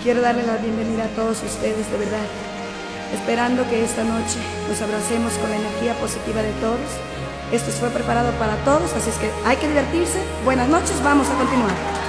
Quiero darle la bienvenida a todos ustedes, de verdad, esperando que esta noche nos abracemos con la energía positiva de todos. Esto fue preparado para todos, así es que hay que divertirse. Buenas noches, vamos a continuar.